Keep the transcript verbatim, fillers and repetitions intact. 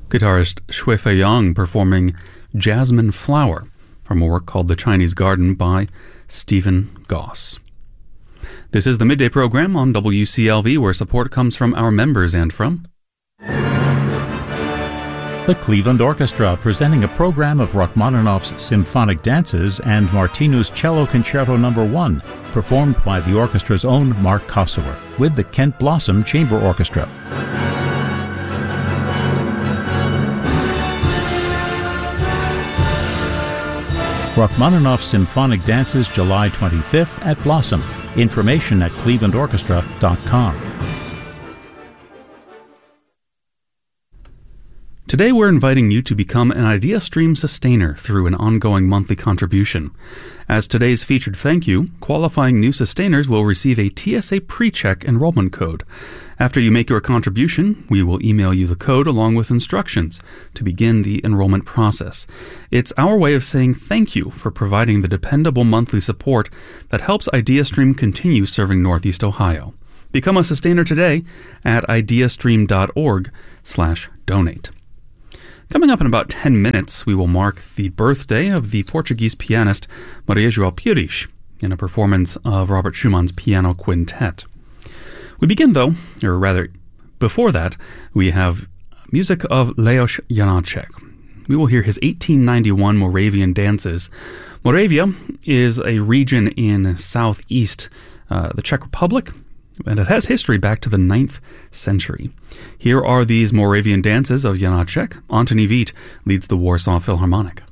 Guitarist Shui Feiyang performing Jasmine Flower from a work called The Chinese Garden by Stephen Goss. This is the Midday Program on W C L V, where support comes from our members and from the Cleveland Orchestra, presenting a program of Rachmaninoff's symphonic dances and Martinu's Cello Concerto Number one, performed by the orchestra's own Mark Kosower, with the Kent Blossom Chamber Orchestra. Rachmaninoff Symphonic Dances, July twenty-fifth at Blossom. Information at cleveland orchestra dot com. Today we're inviting you to become an IdeaStream sustainer through an ongoing monthly contribution. As today's featured thank you, qualifying new sustainers will receive a T S A PreCheck enrollment code. After you make your contribution, we will email you the code along with instructions to begin the enrollment process. It's our way of saying thank you for providing the dependable monthly support that helps IdeaStream continue serving Northeast Ohio. Become a sustainer today at ideastream.org slash donate. Coming up in about ten minutes, we will mark the birthday of the Portuguese pianist Maria João Pires in a performance of Robert Schumann's Piano Quintet. We begin, though, or rather, before that, we have music of Leos Janáček. We will hear his eighteen ninety-one Moravian dances. Moravia is a region in southeast uh, the Czech Republic, and it has history back to the ninth century. Here are these Moravian dances of Janáček. Antoni Vít leads the Warsaw Philharmonic.